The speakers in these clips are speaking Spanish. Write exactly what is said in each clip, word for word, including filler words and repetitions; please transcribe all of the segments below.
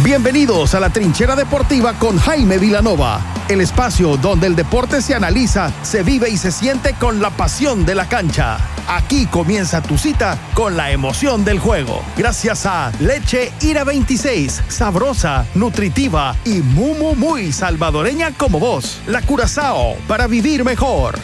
Bienvenidos a la Trinchera Deportiva con Jaime Vilanova, el espacio donde el deporte se analiza, se vive y se siente con la pasión de la cancha. Aquí comienza tu cita con la emoción del juego. Gracias a Leche Ira veintiséis, sabrosa, nutritiva y muy, muy, muy salvadoreña como vos. La Curazao, para vivir mejor.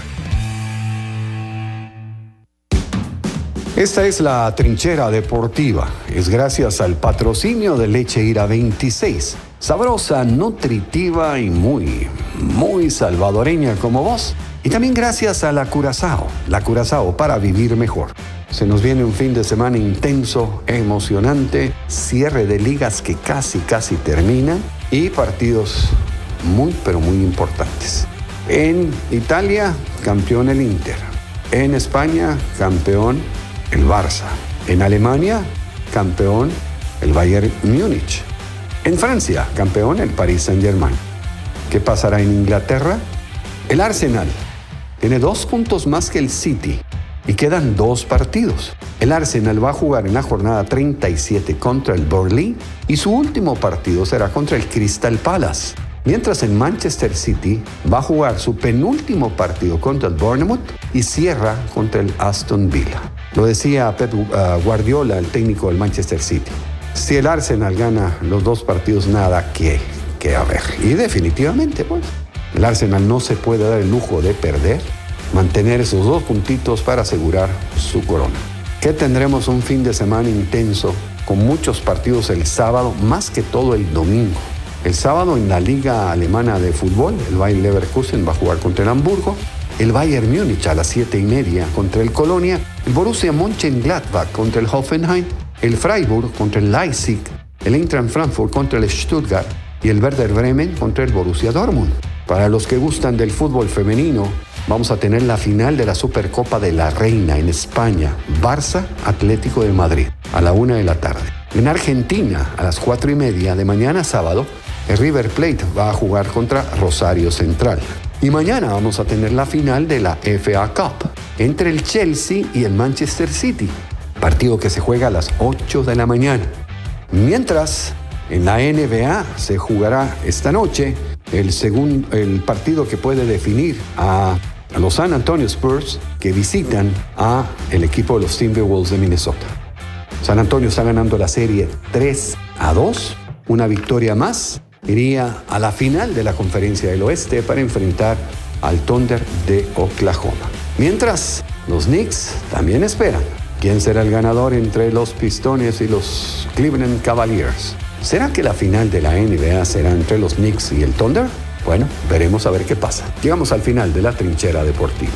Esta es la Trinchera Deportiva. Es gracias al patrocinio de Leche Ira veintiséis. Sabrosa, nutritiva y muy, muy salvadoreña como vos. Y también gracias a la Curazao. La Curazao para vivir mejor. Se nos viene un fin de semana intenso, emocionante, cierre de ligas que casi, casi termina y partidos muy, pero muy importantes. En Italia, campeón el Inter. En España, campeón el Barça. En Alemania, campeón el Bayern Múnich. En Francia, campeón el Paris Saint-Germain. ¿Qué pasará en Inglaterra? El Arsenal tiene dos puntos más que el City y quedan dos partidos. El Arsenal va a jugar en la jornada treinta y siete contra el Burnley y su último partido será contra el Crystal Palace. Mientras en Manchester City va a jugar su penúltimo partido contra el Bournemouth y cierra contra el Aston Villa. Lo decía Pep uh, Guardiola, el técnico del Manchester City. Si el Arsenal gana los dos partidos, nada que, que haber. Y definitivamente, pues, el Arsenal no se puede dar el lujo de perder, mantener esos dos puntitos para asegurar su corona. Que tendremos un fin de semana intenso, con muchos partidos el sábado, más que todo el domingo. El sábado en la Liga Alemana de Fútbol, el Bayer Leverkusen va a jugar contra el Hamburgo, el Bayern Múnich a las siete y media contra el Colonia, el Borussia Mönchengladbach contra el Hoffenheim, el Freiburg contra el Leipzig, el Eintracht Frankfurt contra el Stuttgart y el Werder Bremen contra el Borussia Dortmund. Para los que gustan del fútbol femenino, vamos a tener la final de la Supercopa de la Reina en España, Barça Atlético de Madrid, a la una de la tarde. En Argentina, a las cuatro y media de mañana sábado, el River Plate va a jugar contra Rosario Central. Y mañana vamos a tener la final de la F A Cup entre el Chelsea y el Manchester City, partido que se juega a las ocho de la mañana. Mientras, en la N B A se jugará esta noche el, segundo, el partido que puede definir a, a los San Antonio Spurs, que visitan a el equipo de los Timberwolves de Minnesota. San Antonio está ganando la serie tres a dos, una victoria más iría a la final de la Conferencia del Oeste para enfrentar al Thunder de Oklahoma. Mientras, los Knicks también esperan quién será el ganador entre los Pistones y los Cleveland Cavaliers. ¿Será que la final de la N B A será entre los Knicks y el Thunder? Bueno, veremos a ver qué pasa. Llegamos al final de la Trinchera Deportiva.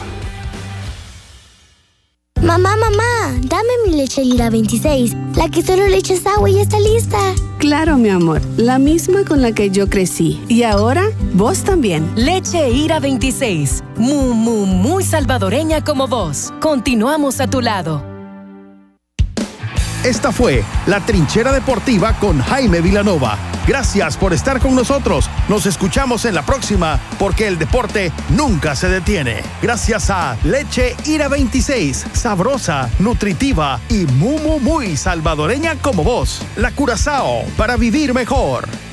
Mamá, mamá, dame mi Leche Ira veintiséis, la que solo le echas agua y está lista. Claro, mi amor, la misma con la que yo crecí. Y ahora, vos también. Leche Ira veintiséis, muy, muy, muy salvadoreña como vos. Continuamos a tu lado. Esta fue la Trinchera Deportiva con Jaime Vilanova. Gracias por estar con nosotros. Nos escuchamos en la próxima, porque el deporte nunca se detiene. Gracias a Leche Ira veintiséis, sabrosa, nutritiva y muy, muy, muy salvadoreña como vos. La Curazao, para vivir mejor.